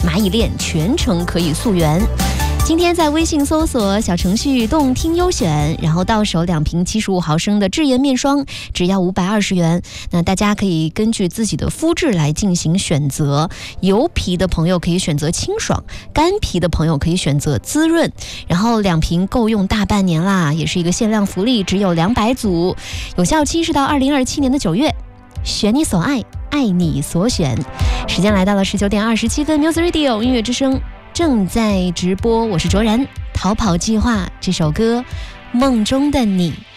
蚂蚁链全程可以溯源。今天在微信搜索小程序动听优选，然后到手2瓶75毫升的智颜面霜，只要520元。那大家可以根据自己的肤质来进行选择，油皮的朋友可以选择清爽，干皮的朋友可以选择滋润。然后2瓶够用大半年啦，也是一个限量福利，只有200组，有效期是到2027年的9月。选你所爱，爱你所选。时间来到了19点27分 ，Music Radio 音乐之声正在直播，我是卓然。逃跑计划这首歌，梦中的你。